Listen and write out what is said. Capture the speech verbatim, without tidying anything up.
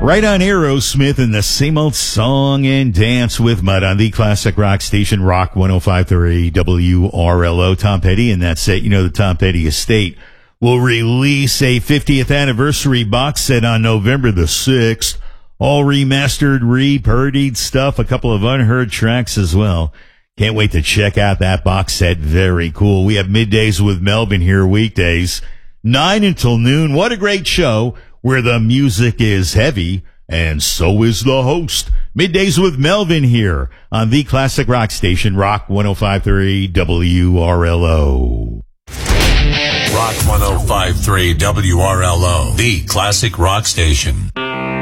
Right on Aerosmith and the same old song and dance with Mud on the classic rock station, Rock one oh five point three W R L O. Tom Petty, and that's it. You know, the Tom Petty Estate will release a fiftieth anniversary box set on November the sixth. All remastered, re-parodied stuff, a couple of unheard tracks as well. Can't wait to check out that box set. Very cool. We have Middays with Melvin here weekdays, nine until noon. What a great show where the music is heavy and so is the host. Middays with Melvin here on the classic rock station, Rock one oh five point three W R L O. Rock one oh five point three W R L O, the classic rock station.